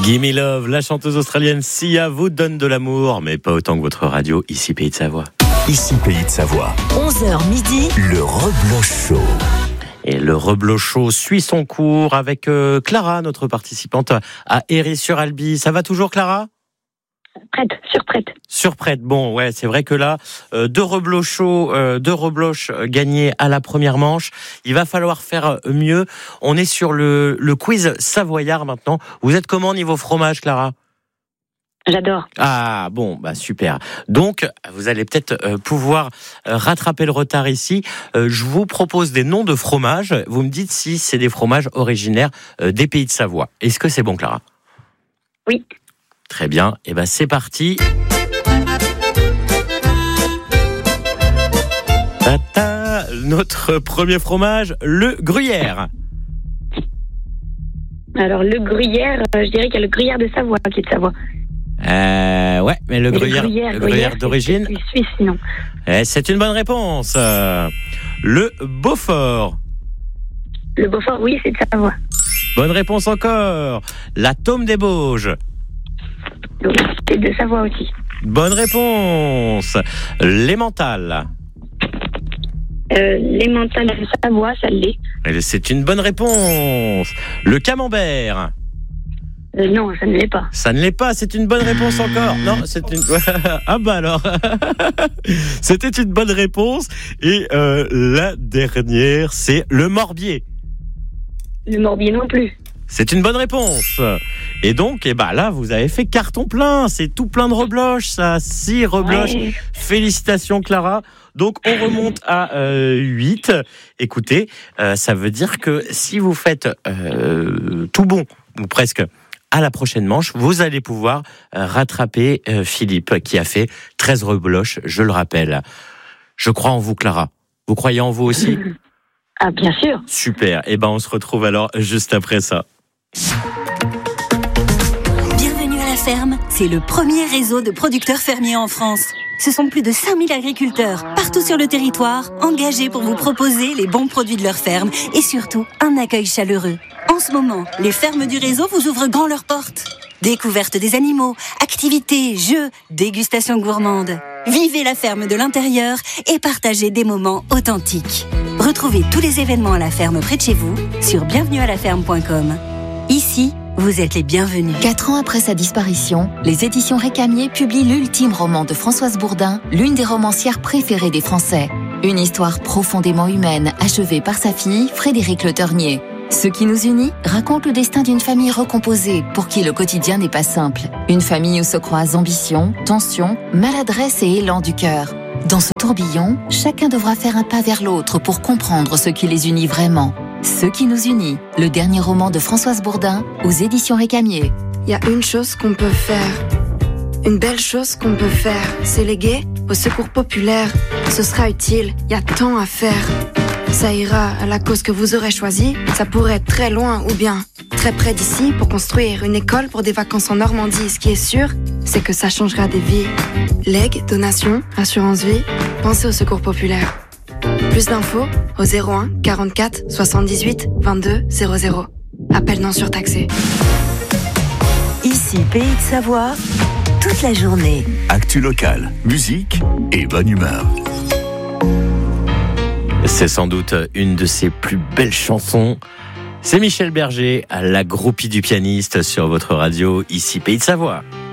Gimme Love, la chanteuse australienne Sia vous donne de l'amour, mais pas autant que votre radio, ici Pays de Savoie. Ici Pays de Savoie. 11h midi. Le Rebloch Show. Et le Rebloch Show suit son cours avec Clara, notre participante à Héry-sur-Albi. Ça va toujours, Clara ? Surprête. Bon, ouais, c'est vrai que là, deux Rebloch gagnés à la première manche. Il va falloir faire mieux. On est sur le quiz savoyard maintenant. Vous êtes comment niveau fromage, Clara ? J'adore. Ah bon, bah super. Donc, vous allez peut-être pouvoir rattraper le retard ici. Je vous propose des noms de fromages. Vous me dites si c'est des fromages originaires des Pays de Savoie. Est-ce que c'est bon, Clara ? Oui. Très bien. Et ben c'est parti. Tata, notre premier fromage, le gruyère. Alors le gruyère, je dirais qu'il y a le gruyère de Savoie qui est de Savoie. Ouais, mais le gruyère d'origine. C'est suisse, sinon. C'est une bonne réponse. Le Beaufort. Le Beaufort, oui, c'est de Savoie. Bonne réponse encore. La Tome des Bauges. Oui, c'est de Savoie aussi. Bonne réponse. L'Emmental. L'Emmental de Savoie, ça l'est. C'est une bonne réponse. Le Camembert. Non, ça ne l'est pas. Ça ne l'est pas, c'est une bonne réponse encore. Non, c'est une... Ah bah alors. C'était une bonne réponse. Et la dernière, c'est le Morbier. Le Morbier non plus. C'est une bonne réponse. Et donc, là, vous avez fait carton plein. C'est tout plein de rebloches, ça. 6 rebloches. Ouais. Félicitations, Clara. Donc, on remonte à 8. Écoutez, ça veut dire que si vous faites tout bon, ou presque, à la prochaine manche, vous allez pouvoir rattraper Philippe, qui a fait 13 rebloches, je le rappelle. Je crois en vous, Clara. Vous croyez en vous aussi ? Ah, bien sûr. Super. On se retrouve alors juste après ça. Bienvenue à la ferme, c'est le premier réseau de producteurs fermiers en France. Ce sont plus de 5000 agriculteurs, partout sur le territoire, engagés pour vous proposer les bons produits de leur ferme et surtout un accueil chaleureux. En ce moment, les fermes du réseau vous ouvrent grand leurs portes. Découverte des animaux, activités, jeux, dégustations gourmandes. Vivez la ferme de l'intérieur et partagez des moments authentiques. Retrouvez tous les événements à la ferme près de chez vous sur bienvenuealaferme.com. Ici, vous êtes les bienvenus. 4 ans après sa disparition, les éditions Récamier publient l'ultime roman de Françoise Bourdin, l'une des romancières préférées des Français. Une histoire profondément humaine, achevée par sa fille, Frédérique Le Ternier. Ce qui nous unit raconte le destin d'une famille recomposée, pour qui le quotidien n'est pas simple. Une famille où se croisent ambition, tension, maladresse et élan du cœur. Dans ce tourbillon, chacun devra faire un pas vers l'autre pour comprendre ce qui les unit vraiment. Ce qui nous unit, le dernier roman de Françoise Bourdin, aux éditions Récamier. Il y a une chose qu'on peut faire, une belle chose qu'on peut faire, c'est léguer au secours populaire. Ce sera utile, il y a tant à faire. Ça ira à la cause que vous aurez choisie, ça pourrait être très loin ou bien très près d'ici pour construire une école pour des vacances en Normandie. Ce qui est sûr, c'est que ça changera des vies. Legs, donations, assurance vie, pensez au secours populaire. Plus d'infos au 01 44 78 22 00. Appel non surtaxé. Ici, Pays de Savoie, toute la journée. Actu locale, musique et bonne humeur. C'est sans doute une de ses plus belles chansons. C'est Michel Berger, la groupie du pianiste sur votre radio, ici Pays de Savoie.